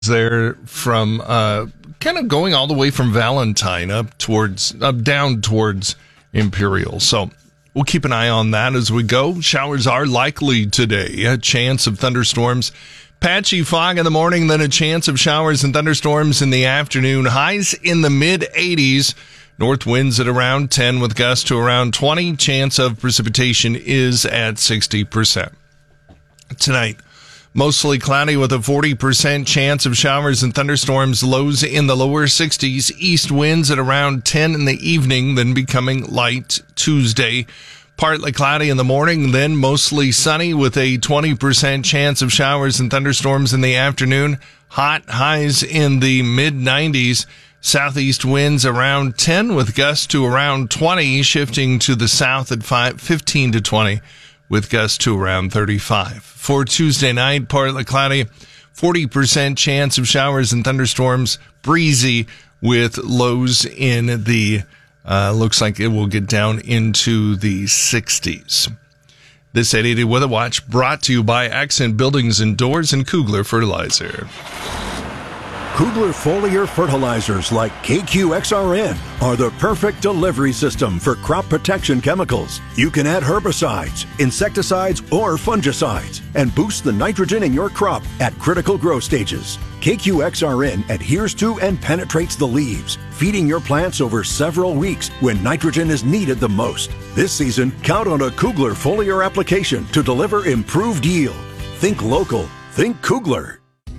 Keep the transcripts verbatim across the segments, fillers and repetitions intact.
there from uh, kind of going all the way from Valentine up towards, up down towards Imperial. So we'll keep an eye on that as we go. Showers are likely today. A chance of thunderstorms. Patchy fog in the morning, then a chance of showers and thunderstorms in the afternoon. Highs in the mid eighties. North winds at around ten with gusts to around twenty. Chance of precipitation is at sixty percent. Tonight, mostly cloudy with a forty percent chance of showers and thunderstorms. Lows in the lower sixties. East winds at around ten in the evening, then becoming light Tuesday. Partly cloudy in the morning, then mostly sunny with a twenty percent chance of showers and thunderstorms in the afternoon. Hot highs in the mid nineties. Southeast winds around ten with gusts to around twenty, shifting to the south at five, fifteen to twenty with gusts to around thirty-five. For Tuesday night, partly cloudy, forty percent chance of showers and thunderstorms, breezy with lows in the Uh, looks like it will get down into the sixties. This eight eighty Weather Watch brought to you by Accent Buildings and Doors and Kugler Fertilizer. Kugler foliar fertilizers like K Q X R N are the perfect delivery system for crop protection chemicals. You can add herbicides, insecticides, or fungicides and boost the nitrogen in your crop at critical growth stages. K Q X R N adheres to and penetrates the leaves, feeding your plants over several weeks when nitrogen is needed the most. This season, count on a Kugler foliar application to deliver improved yield. Think local. Think Kugler.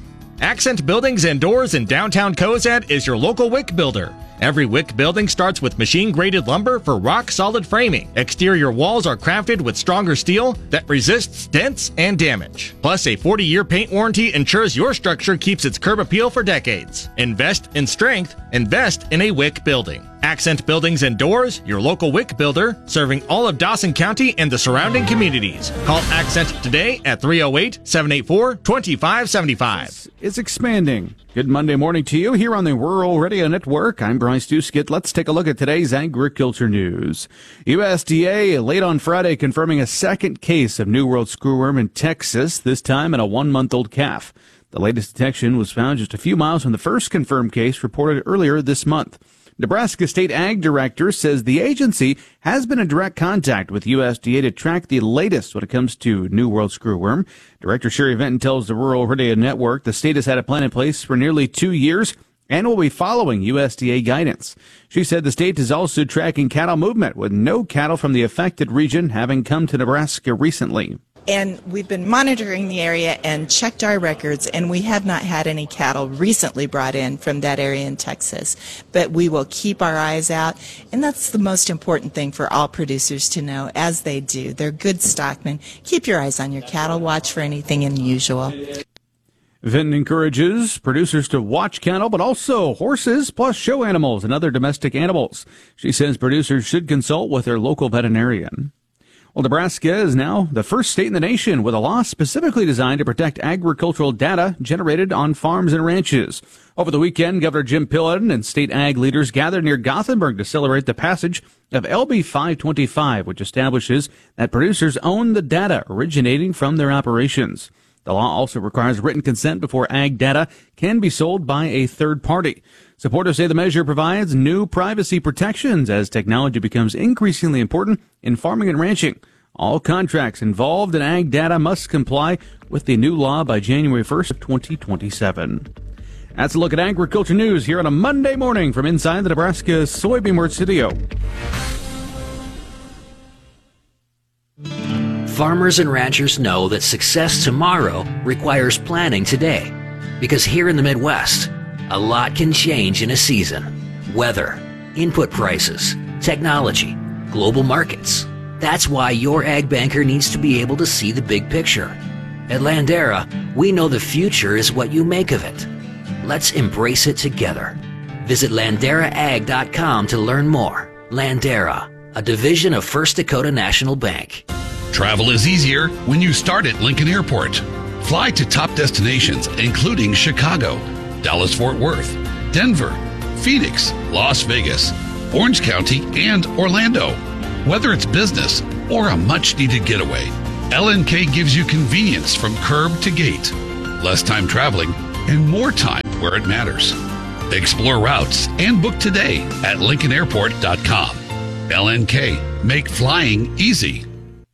Accent Buildings and Doors in downtown Cozad is your local wick builder. Every wick building starts with machine-graded lumber for rock-solid framing. Exterior walls are crafted with stronger steel that resists dents and damage. Plus, a forty-year paint warranty ensures your structure keeps its curb appeal for decades. Invest in strength. Invest in a wick building. Accent Buildings and Doors, your local wick builder, serving all of Dawson County and the surrounding communities. Call Accent today at three oh eight, seven eight four, two five seven five. It's expanding. Good Monday morning to you here on the Rural Radio Network. I'm Bryce Duskett. Let's take a look at today's agriculture news. U S D A late on Friday confirming a second case of New World screwworm in Texas, this time in a one-month-old calf. The latest detection was found just a few miles from the first confirmed case reported earlier this month. Nebraska State Ag Director says the agency has been in direct contact with U S D A to track the latest when it comes to New World screwworm. Director Sherry Vinton tells the Rural Radio Network the state has had a plan in place for nearly two years and will be following U S D A guidance. She said the state is also tracking cattle movement, with no cattle from the affected region having come to Nebraska recently. And we've been monitoring the area and checked our records, and we have not had any cattle recently brought in from that area in Texas. But we will keep our eyes out, and that's the most important thing for all producers to know, as they do. They're good stockmen. Keep your eyes on your cattle. Watch for anything unusual. Vinton encourages producers to watch cattle, but also horses, plus show animals and other domestic animals. She says producers should consult with their local veterinarian. Well, Nebraska is now the first state in the nation with a law specifically designed to protect agricultural data generated on farms and ranches. Over the weekend, Governor Jim Pillen and state ag leaders gathered near Gothenburg to celebrate the passage of L B five twenty-five, which establishes that producers own the data originating from their operations. The law also requires written consent before ag data can be sold by a third party. Supporters say the measure provides new privacy protections as technology becomes increasingly important in farming and ranching. All contracts involved in ag data must comply with the new law by January first of twenty twenty-seven. That's a look at agriculture news here on a Monday morning from inside the Nebraska Soybean World Studio. Farmers and ranchers know that success tomorrow requires planning today. Because here in the Midwest, a lot can change in a season. Weather, input prices, technology, global markets. That's why your ag banker needs to be able to see the big picture. At Landera, we know the future is what you make of it. Let's embrace it together. Visit Landera Ag dot com to learn more. Landera, a division of First Dakota National Bank. Travel is easier when you start at Lincoln Airport. Fly to top destinations including Chicago, Dallas-Fort Worth, Denver, Phoenix, Las Vegas, Orange County, and Orlando. Whether it's business or a much-needed getaway, L N K gives you convenience from curb to gate. Less time traveling, and more time where it matters. Explore routes and book today at lincoln airport dot com. L N K, make flying easy.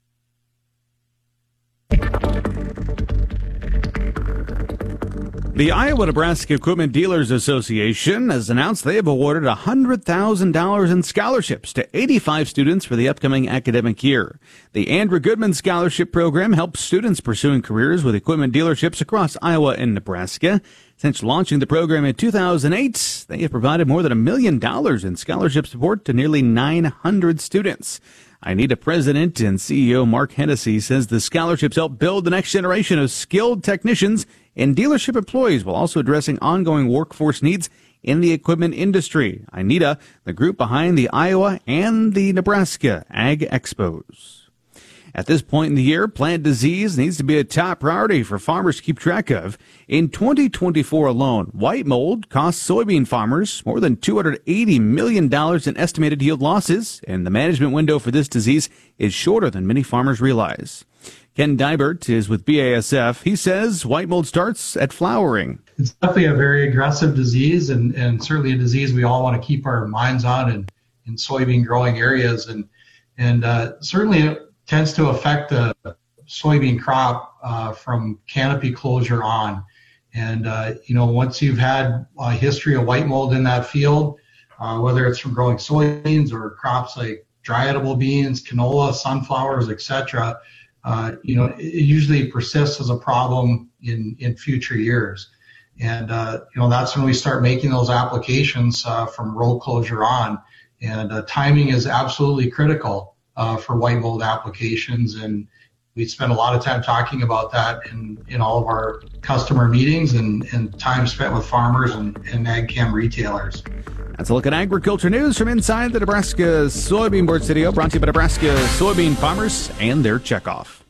The Iowa-Nebraska Equipment Dealers Association has announced they have awarded one hundred thousand dollars in scholarships to eighty-five students for the upcoming academic year. The Andrew Goodman Scholarship Program helps students pursuing careers with equipment dealerships across Iowa and Nebraska. Since launching the program in two thousand eight, they have provided more than a million dollars in scholarship support to nearly nine hundred students. I N E D A President and C E O Mark Hennessy says the scholarships help build the next generation of skilled technicians and dealership employees while also addressing ongoing workforce needs in the equipment industry. I N E D A, the group behind the Iowa and the Nebraska Ag Expos. At this point in the year, plant disease needs to be a top priority for farmers to keep track of. In twenty twenty-four alone, white mold cost soybean farmers more than two hundred eighty million dollars in estimated yield losses, and the management window for this disease is shorter than many farmers realize. Ken Dybert is with B A S F. He says white mold starts at flowering. It's definitely a very aggressive disease, and, and certainly a disease we all want to keep our minds on in, in soybean growing areas. And, and uh, certainly it tends to affect the soybean crop uh, from canopy closure on. And, uh, you know, once you've had a history of white mold in that field, uh, whether it's from growing soybeans or crops like dry edible beans, canola, sunflowers, et cetera, uh, you know, it usually persists as a problem in, in future years. And, uh, you know, that's when we start making those applications uh, from row closure on. And uh, timing is absolutely critical uh, for white mold applications. And we spend a lot of time talking about that in, in all of our customer meetings and, and time spent with farmers and, and AgChem retailers. That's a look at agriculture news from inside the Nebraska Soybean Board Studio, brought to you by Nebraska soybean farmers and their checkoff.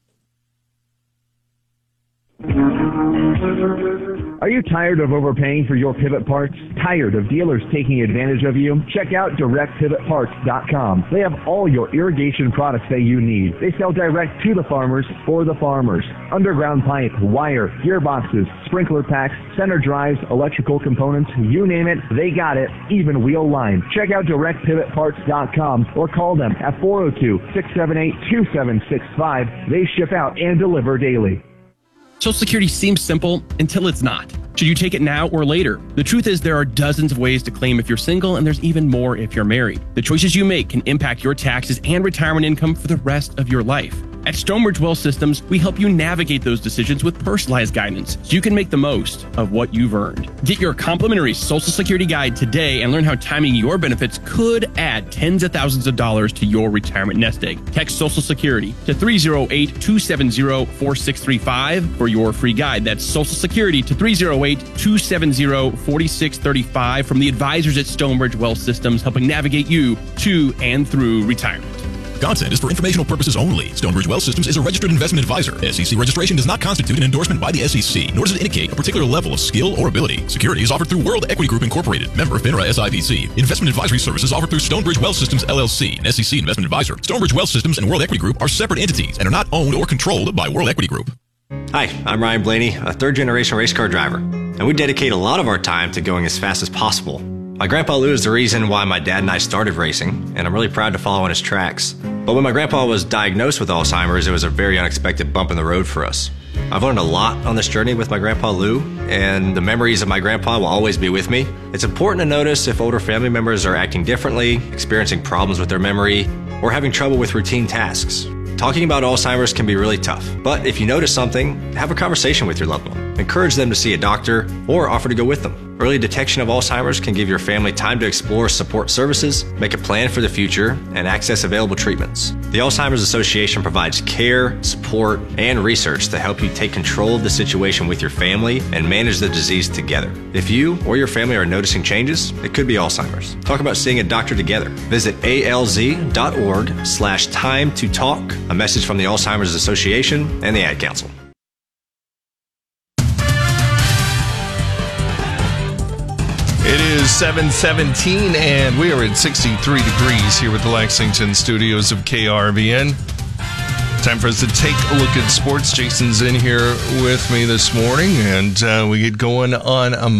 Are you tired of overpaying for your pivot parts? Tired of dealers taking advantage of you? Check out direct pivot parts dot com. They have all your irrigation products that you need. They sell direct to the farmers for the farmers. Underground pipe, wire, gearboxes, sprinkler packs, center drives, electrical components, you name it, they got it, even wheel line. Check out direct pivot parts dot com or call them at four oh two, six seven eight, two seven six five. They ship out and deliver daily. Social Security seems simple until it's not. Should you take it now or later? The truth is there are dozens of ways to claim if you're single, and there's even more if you're married. The choices you make can impact your taxes and retirement income for the rest of your life. At Stonebridge Wealth Systems, we help you navigate those decisions with personalized guidance so you can make the most of what you've earned. Get your complimentary Social Security guide today and learn how timing your benefits could add tens of thousands of dollars to your retirement nest egg. Text Social Security to three oh eight, two seven oh, four six three five for your free guide. That's Social Security to three oh eight, two seven oh, four six three five from the advisors at Stonebridge Wealth Systems, helping navigate you to and through retirement. Content is for informational purposes only. Stonebridge Wealth Systems is a registered investment advisor. S E C registration does not constitute an endorsement by the S E C, nor does it indicate a particular level of skill or ability. Securities offered through World Equity Group Incorporated, member FINRA S I P C. Investment advisory services offered through Stonebridge Wealth Systems L L C, an S E C investment advisor. Stonebridge Wealth Systems and World Equity Group are separate entities and are not owned or controlled by World Equity Group. Hi, I'm Ryan Blaney, a third-generation race car driver, and we dedicate a lot of our time to going as fast as possible. My grandpa Lou is the reason why my dad and I started racing, and I'm really proud to follow in his tracks. But when my grandpa was diagnosed with Alzheimer's, it was a very unexpected bump in the road for us. I've learned a lot on this journey with my grandpa Lou, and the memories of my grandpa will always be with me. It's important to notice if older family members are acting differently, experiencing problems with their memory, or having trouble with routine tasks. Talking about Alzheimer's can be really tough, but if you notice something, have a conversation with your loved one. Encourage them to see a doctor or offer to go with them. Early detection of Alzheimer's can give your family time to explore support services, make a plan for the future, and access available treatments. The Alzheimer's Association provides care, support, and research to help you take control of the situation with your family and manage the disease together. If you or your family are noticing changes, it could be Alzheimer's. Talk about seeing a doctor together. Visit alz.org slash time to talk. A message from the Alzheimer's Association and the Ad Council. It is seven seventeen, and we are at sixty-three degrees here with the Lexington studios of K R V N. Time for us to take a look at sports. Jason's in here with me this morning, and uh, we get going on a